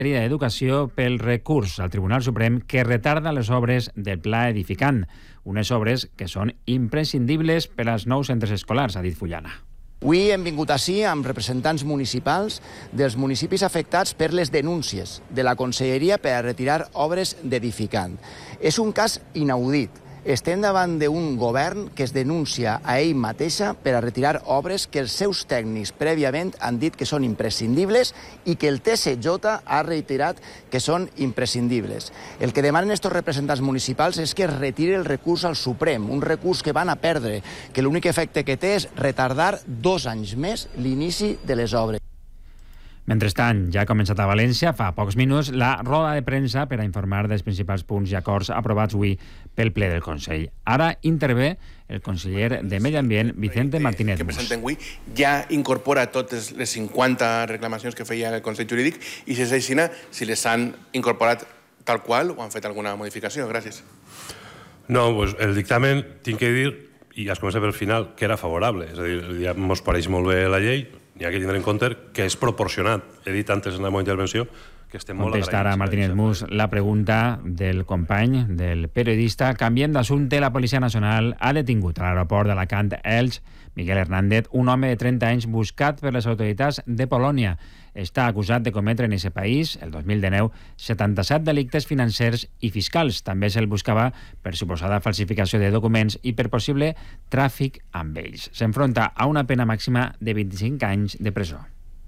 d'Educació pel recurs al Tribunal Suprem que retarda les obres del Pla Edificant, unes obres que són imprescindibles per als nous centres escolars, ha dit Fullana. Avui hem vingut ací amb representants municipals dels municipis afectats per les denúncies de la Conselleria per a retirar obres d'Edificant. És un cas inaudit. Estem davant d'un govern que es denuncia a ell mateixa per a retirar obres que els seus tècnics prèviament han dit que són imprescindibles i que el TSJ ha reiterat que són imprescindibles. El que demanen estos representants municipals és que es retiri el recurs al Suprem, un recurs que van a perdre, que l'únic efecte que té és retardar 2 anys més l'inici de les obres. Mentrestant, ja ha començat a València, fa pocs minuts, la roda de premsa per a informar dels principals punts i acords aprovats avui pel ple del Consell. Ara intervé el conseller de Medi Ambient, Vicente Martínez que Mus. presentem avui ja incorpora totes les 50 reclamacions que feia el Consell Jurídic i si és així, si les han incorporat tal qual o han fet alguna modificació. Gràcies. No, pues el dictamen, tinc que dir, i es comença pel final, que era favorable. És a dir, ja ens pareix molt bé la llei, hi ha que tindre en compte que és proporcionat. He dit antes en la meva intervenció que estem molt agraïts. Contestarà Martínez Mus la pregunta del company, del periodista. Canviem d'assumpte, la Policia Nacional ha detingut a l'aeroport d'Alacant-Elx Miguel Hernández, un home de 30 anys buscat per les autoritats de Polònia. Està acusat de cometre en aquest país, el 2019, 77 delictes financers i fiscals. També se'l buscava per suposada falsificació de documents i per possible tràfic amb ells. S'enfronta a una pena màxima de 25 anys de presó.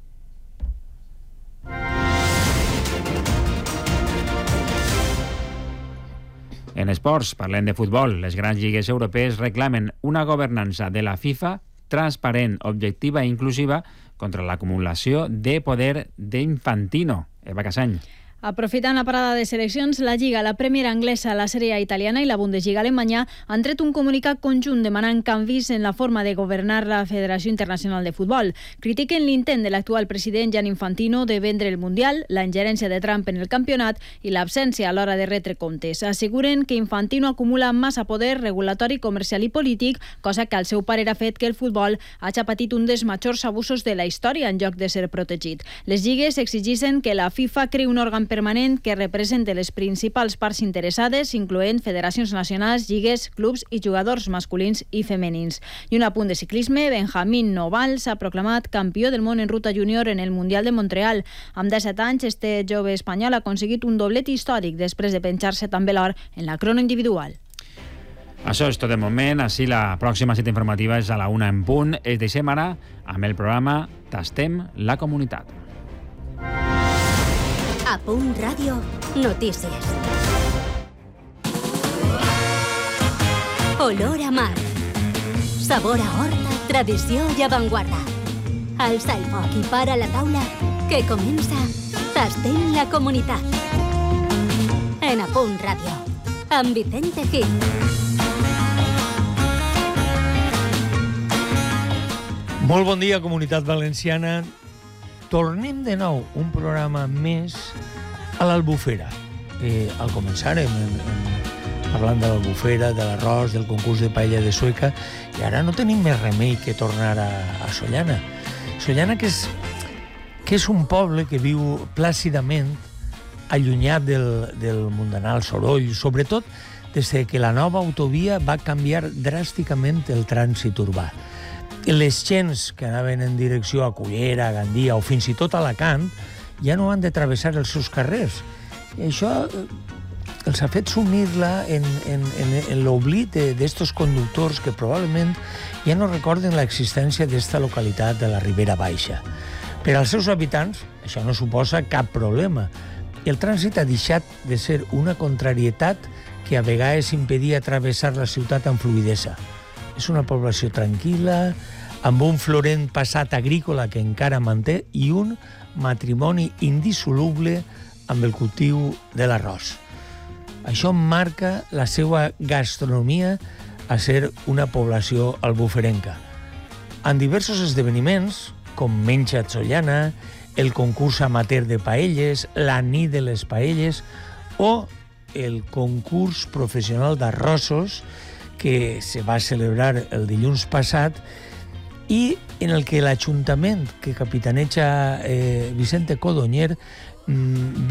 En esports, parlem de futbol. Les grans lligues europees reclamen una governança de la FIFA transparent, objectiva i inclusiva contra l'acumulació de poder d'Infantino. Eva Casany. Aprofitant la parada de seleccions, la Lliga, la Premier anglesa, la Sèrie A italiana i la Bundesliga alemanya han tret un comunicat conjunt demanant canvis en la forma de governar la Federació Internacional de Futbol. Critiquen l'intent de l'actual president Gianni Infantino de vendre el Mundial, la ingerència de Trump en el campionat i l'absència a l'hora de retre comptes. Asseguren que Infantino acumula massa poder regulatori, comercial i polític, cosa que al seu parer ha fet que el futbol hagi patit un dels majors abusos de la història en lloc de ser protegit. Les lligues exigeixen que la FIFA creï un òrgan permanent que represente les principals parts interessades, incloent federacions nacionals, lligues, clubs i jugadors masculins i femenins. I un apunt de ciclisme, Benjamín Noval s'ha proclamat campió del món en ruta júnior en el Mundial de Montreal. Amb 17 anys, este jove espanyol ha aconseguit un doblet històric després de penjar-se també l'or en la crono individual. Això és tot de moment. Així la pròxima cita informativa és a la 1 en punt. Es deixem ara amb el programa Tastem la comunitat. A Punt Ràdio, notícies. Olor a mar. Sabor a horta, tradició i avantguarda. Alça el foc i para la taula, que comença Tastem la comunitat. En A Punt Ràdio, amb Vicente Gil. Molt bon dia, comunitat valenciana. Tornem de nou un programa més a l'Albufera. Al començar parlant de l'Albufera, de l'arròs, del concurs de paella de Sueca, i ara no tenim més remei que tornar a Sollana. Sollana que és un poble que viu plàcidament allunyat del mundanal soroll, sobretot des que la nova autovia va canviar dràsticament el trànsit urbà. Les gens que anaven en direcció a Cullera, a Gandia o fins i tot a Alacant ja no han de travessar els seus carrers. I això els ha fet sumir-la en l'oblit d'estos conductors que probablement ja no recorden l'existència d'esta localitat de la Ribera Baixa. Per als seus habitants això no suposa cap problema. El trànsit ha deixat de ser una contrarietat que a vegades impedia travessar la ciutat amb fluïdesa. És una població tranquil·la, amb un florent passat agrícola que encara manté i un matrimoni indissoluble amb el cultiu de l'arròs. Això marca la seva gastronomia a ser una població albuferenca. En diversos esdeveniments, com Menja't Sollana, el concurs amateur de paelles, la nit de les paelles o el concurs professional d'arrossos que se va celebrar el dilluns passat i en el que l'Ajuntament que capitaneja Vicente Codonyer